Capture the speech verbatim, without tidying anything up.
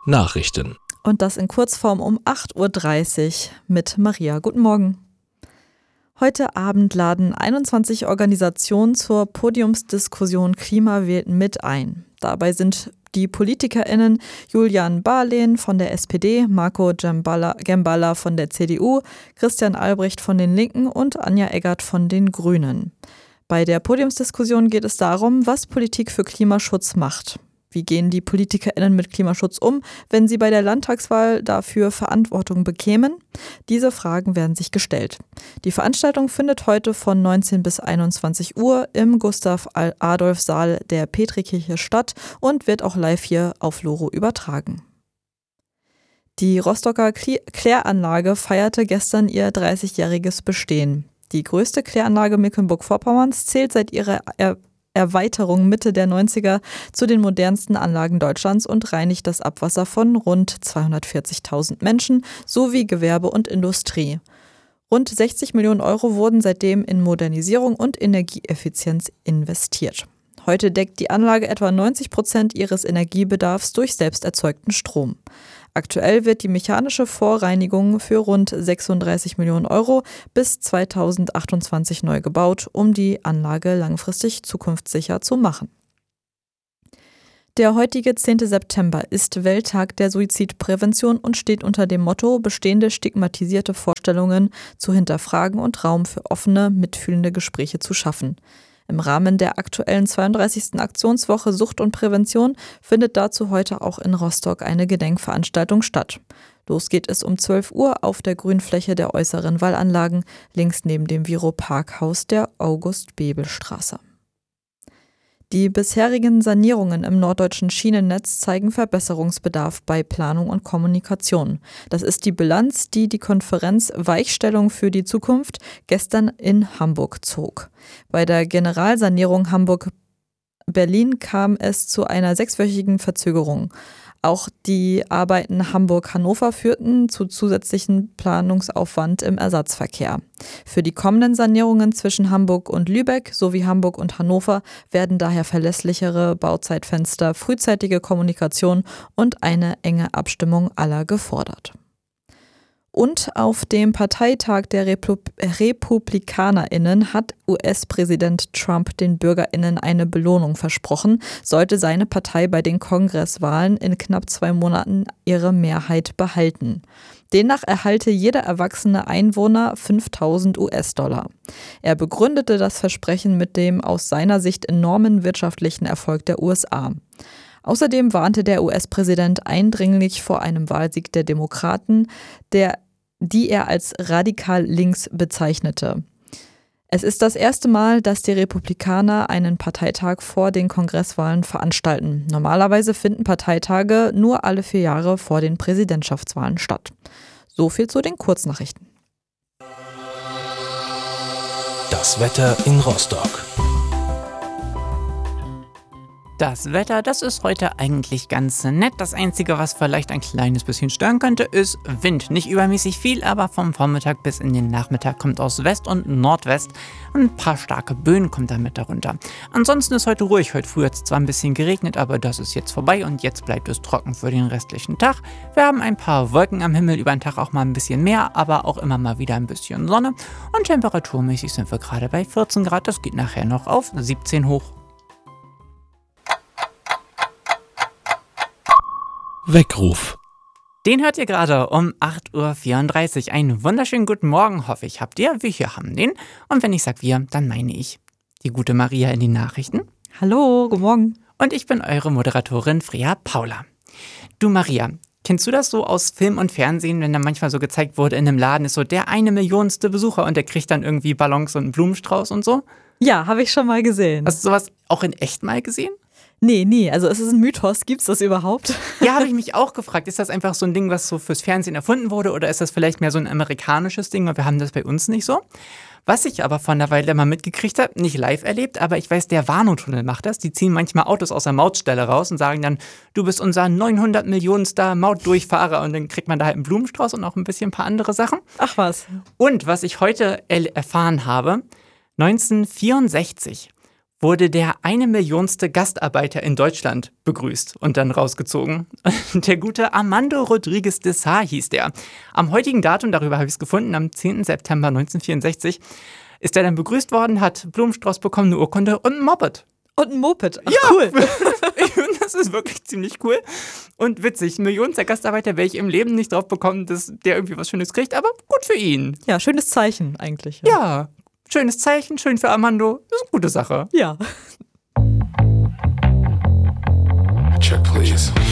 Nachrichten. Und das in Kurzform um acht Uhr dreißig mit Maria. Guten Morgen. Heute Abend laden einundzwanzig Organisationen zur Podiumsdiskussion Klima wählt mit ein. Dabei sind die PolitikerInnen Julian Barlehn von der S P D, Marco Gemballa, Gemballa von der C D U, Christian Albrecht von den Linken und Anja Eggert von den Grünen. Bei der Podiumsdiskussion geht es darum, was Politik für Klimaschutz macht. Wie gehen die PolitikerInnen mit Klimaschutz um, wenn sie bei der Landtagswahl dafür Verantwortung bekämen? Diese Fragen werden sich gestellt. Die Veranstaltung findet heute von neunzehn bis einundzwanzig Uhr im Gustav-Adolf-Saal der Petrikirche statt und wird auch live hier auf Loro übertragen. Die Rostocker Kläranlage feierte gestern ihr dreißigjähriges Bestehen. Die größte Kläranlage Mecklenburg-Vorpommerns zählt seit ihrer er- Erweiterung Mitte der neunziger zu den modernsten Anlagen Deutschlands und reinigt das Abwasser von rund zweihundertvierzigtausend Menschen sowie Gewerbe und Industrie. Rund sechzig Millionen Euro wurden seitdem in Modernisierung und Energieeffizienz investiert. Heute deckt die Anlage etwa neunzig Prozent ihres Energiebedarfs durch selbst erzeugten Strom. Aktuell wird die mechanische Vorreinigung für rund sechsunddreißig Millionen Euro bis zweitausendachtundzwanzig neu gebaut, um die Anlage langfristig zukunftssicher zu machen. Der heutige zehnte September ist Welttag der Suizidprävention und steht unter dem Motto, bestehende stigmatisierte Vorstellungen zu hinterfragen und Raum für offene, mitfühlende Gespräche zu schaffen. Im Rahmen der aktuellen zweiunddreißigsten Aktionswoche Sucht und Prävention findet dazu heute auch in Rostock eine Gedenkveranstaltung statt. Los geht es um zwölf Uhr auf der Grünfläche der äußeren Wallanlagen, links neben dem Viro-Parkhaus der August-Bebel-Straße. Die bisherigen Sanierungen im norddeutschen Schienennetz zeigen Verbesserungsbedarf bei Planung und Kommunikation. Das ist die Bilanz, die die Konferenz Weichstellung für die Zukunft gestern in Hamburg zog. Bei der Generalsanierung Hamburg-Berlin kam es zu einer sechswöchigen Verzögerung. Auch die Arbeiten Hamburg-Hannover führten zu zusätzlichen Planungsaufwand im Ersatzverkehr. Für die kommenden Sanierungen zwischen Hamburg und Lübeck sowie Hamburg und Hannover werden daher verlässlichere Bauzeitfenster, frühzeitige Kommunikation und eine enge Abstimmung aller gefordert. Und auf dem Parteitag der Repub- RepublikanerInnen hat U S-Präsident Trump den BürgerInnen eine Belohnung versprochen, sollte seine Partei bei den Kongresswahlen in knapp zwei Monaten ihre Mehrheit behalten. Demnach erhalte jeder erwachsene Einwohner fünftausend US-Dollar. Er begründete das Versprechen mit dem aus seiner Sicht enormen wirtschaftlichen Erfolg der U S A. Außerdem warnte der U S-Präsident eindringlich vor einem Wahlsieg der Demokraten, der, die er als radikal links bezeichnete. Es ist das erste Mal, dass die Republikaner einen Parteitag vor den Kongresswahlen veranstalten. Normalerweise finden Parteitage nur alle vier Jahre vor den Präsidentschaftswahlen statt. So viel zu den Kurznachrichten. Das Wetter in Rostock. Das Wetter, das ist heute eigentlich ganz nett. Das Einzige, was vielleicht ein kleines bisschen stören könnte, ist Wind. Nicht übermäßig viel, aber vom Vormittag bis in den Nachmittag kommt aus West und Nordwest ein paar starke Böen kommt damit darunter. Ansonsten ist heute ruhig. Heute früh hat es zwar ein bisschen geregnet, aber das ist jetzt vorbei und jetzt bleibt es trocken für den restlichen Tag. Wir haben ein paar Wolken am Himmel, über den Tag auch mal ein bisschen mehr, aber auch immer mal wieder ein bisschen Sonne. Und temperaturmäßig sind wir gerade bei vierzehn Grad. Das geht nachher noch auf siebzehn hoch. Weckruf. Den hört ihr gerade um acht Uhr vierunddreißig. Einen wunderschönen guten Morgen, hoffe ich, habt ihr. Wir hier haben den. Und wenn ich sage wir, dann meine ich die gute Maria in den Nachrichten. Hallo, guten Morgen. Und ich bin eure Moderatorin Freya Paula. Du Maria, kennst du das so aus Film und Fernsehen, wenn da manchmal so gezeigt wurde, in einem Laden ist so der eine Millionste Besucher und der kriegt dann irgendwie Ballons und einen Blumenstrauß und so? Ja, habe ich schon mal gesehen. Hast du sowas auch in echt mal gesehen? Nee, nie. Also es ist ein Mythos. Gibt's das überhaupt? Ja, habe ich mich auch gefragt. Ist das einfach so ein Ding, was so fürs Fernsehen erfunden wurde oder ist das vielleicht mehr so ein amerikanisches Ding und wir haben das bei uns nicht so? Was ich aber von der Weile mal mitgekriegt habe, nicht live erlebt, aber ich weiß, der Warnow-Tunnel macht das. Die ziehen manchmal Autos aus der Mautstelle raus und sagen dann, du bist unser neunhundert Millionenster Mautdurchfahrer und dann kriegt man da halt einen Blumenstrauß und auch ein bisschen ein paar andere Sachen. Ach was. Und was ich heute erfahren habe, neunzehnhundertvierundsechzig wurde der eine Millionste Gastarbeiter in Deutschland begrüßt und dann rausgezogen. Der gute Armando Rodriguez de Sá hieß der. Am heutigen Datum, darüber habe ich es gefunden, am zehnten September neunzehnhundertvierundsechzig, ist er dann begrüßt worden, hat Blumenstrauß bekommen, eine Urkunde und ein Moped. Und ein Moped. Ach, ja, cool. Ich finde, das ist wirklich ziemlich cool und witzig. Millionster Gastarbeiter werde ich im Leben nicht drauf bekommen, dass der irgendwie was Schönes kriegt, aber gut für ihn. Ja, schönes Zeichen eigentlich. Ja, ja, schönes Zeichen, schön für Armando. Das ist eine gute Sache. Ja. Check, please.